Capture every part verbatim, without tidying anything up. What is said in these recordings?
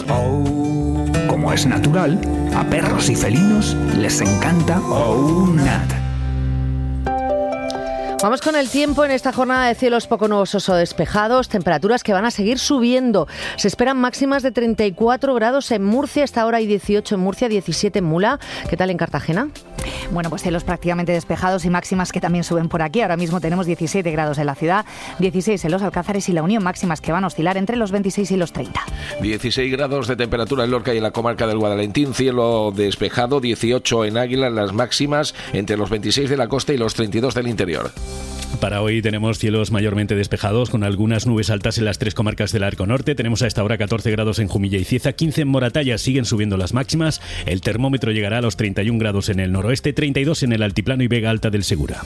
Oh. Como es natural, a perros y felinos les encanta OUNAT. Vamos con el tiempo en esta jornada de cielos poco nubosos o despejados, temperaturas que van a seguir subiendo. Se esperan máximas de treinta y cuatro grados en Murcia, hasta ahora hay dieciocho en Murcia, diecisiete en Mula. ¿Qué tal en Cartagena? Bueno, pues cielos prácticamente despejados y máximas que también suben por aquí. Ahora mismo tenemos diecisiete grados en la ciudad, dieciséis en los Alcázares y la Unión, máximas que van a oscilar entre los veintiséis y los treinta. dieciséis grados de temperatura en Lorca y en la comarca del Guadalentín, cielo despejado, dieciocho en Águila, las máximas entre los veintiséis de la costa y los treinta y dos del interior. Para hoy tenemos cielos mayormente despejados con algunas nubes altas en las tres comarcas del Arco Norte. Tenemos a esta hora catorce grados en Jumilla y Cieza, quince en Moratalla, siguen subiendo las máximas. El termómetro llegará a los treinta y un grados en el noroeste, treinta y dos en el Altiplano y Vega Alta del Segura.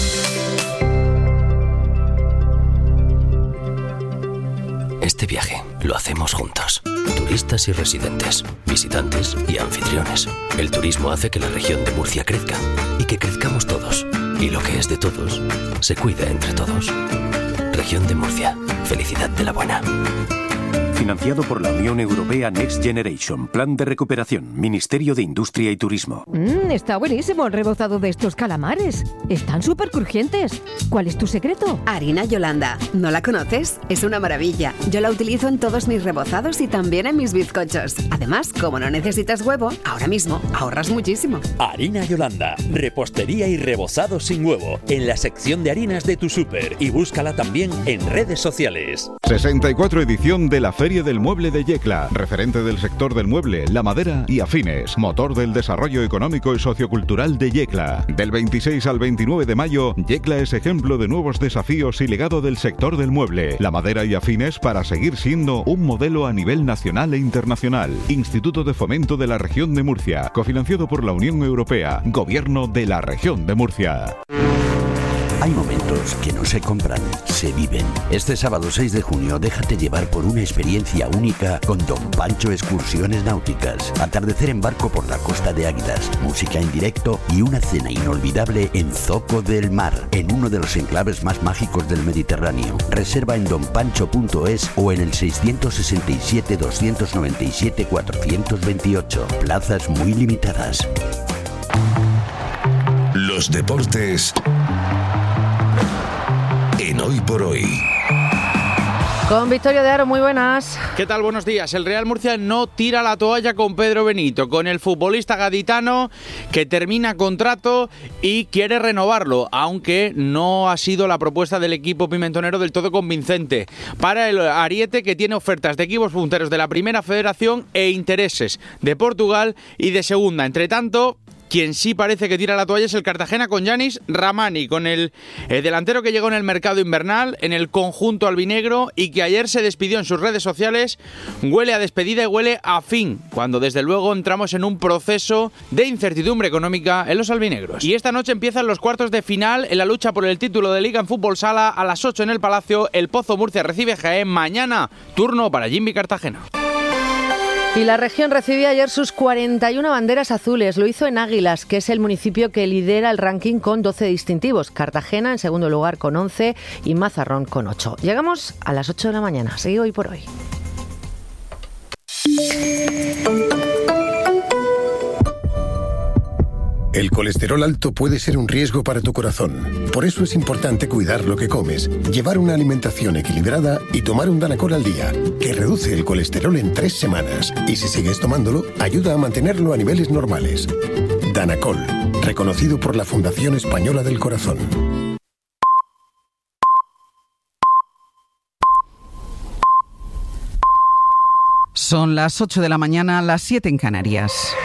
Este viaje lo hacemos juntos. Turistas y residentes, visitantes y anfitriones. El turismo hace que la región de Murcia crezca y que crezcamos todos. Y lo que es de todos, se cuida entre todos. Región de Murcia. Felicidad de la buena. Financiado por la Unión Europea Next Generation, Plan de Recuperación, Ministerio de Industria y Turismo. Mmm, está buenísimo el rebozado de estos calamares. Están súper crujientes. ¿Cuál es tu secreto? Harina Yolanda. ¿No la conoces? Es una maravilla. Yo la utilizo en todos mis rebozados y también en mis bizcochos. Además, como no necesitas huevo, ahora mismo ahorras muchísimo. Harina Yolanda. Repostería y rebozado sin huevo. En la sección de harinas de tu súper. Y búscala también en redes sociales. sesenta y cuatro edición de la Feria del Mueble de Yecla, referente del sector del mueble, la madera y afines, motor del desarrollo económico y sociocultural de Yecla. Del veintiséis al veintinueve de mayo, Yecla es ejemplo de nuevos desafíos y legado del sector del mueble, la madera y afines para seguir siendo un modelo a nivel nacional e internacional. Instituto de Fomento de la Región de Murcia, cofinanciado por la Unión Europea, Gobierno de la Región de Murcia. Hay momentos que no se compran, se viven. Este sábado seis de junio déjate llevar por una experiencia única con Don Pancho Excursiones Náuticas. Atardecer en barco por la costa de Águilas, música en directo y una cena inolvidable en Zoco del Mar, en uno de los enclaves más mágicos del Mediterráneo. Reserva en don pancho punto es o en el seiscientos sesenta y siete, doscientos noventa y siete, cuatrocientos veintiocho. Plazas muy limitadas. Los deportes en Hoy por Hoy. Con Victorio de Aro, muy buenas. ¿Qué tal? Buenos días. El Real Murcia no tira la toalla con Pedro Benito, con el futbolista gaditano que termina contrato y quiere renovarlo, aunque no ha sido la propuesta del equipo pimentonero del todo convincente. Para el ariete, que tiene ofertas de equipos punteros de la Primera Federación e intereses de Portugal y de Segunda. Entre tanto, quien sí parece que tira la toalla es el Cartagena con Yanis Ramani, con el, el delantero que llegó en el mercado invernal, en el conjunto albinegro y que ayer se despidió en sus redes sociales. Huele a despedida y huele a fin, cuando desde luego entramos en un proceso de incertidumbre económica en los albinegros. Y esta noche empiezan los cuartos de final en la lucha por el título de Liga en Fútbol Sala. A las ocho en el Palacio, el Pozo Murcia recibe Jaén. Mañana, turno para Jimmy Cartagena. Y la región recibió ayer sus cuarenta y una banderas azules. Lo hizo en Águilas, que es el municipio que lidera el ranking con doce distintivos. Cartagena en segundo lugar con once y Mazarrón con ocho. Llegamos a las ocho de la mañana. Sigue Hoy por Hoy. El colesterol alto puede ser un riesgo para tu corazón. Por eso es importante cuidar lo que comes, llevar una alimentación equilibrada y tomar un Danacol al día, que reduce el colesterol en tres semanas. Y si sigues tomándolo, ayuda a mantenerlo a niveles normales. Danacol, reconocido por la Fundación Española del Corazón. Son las ocho de la mañana, las siete en Canarias.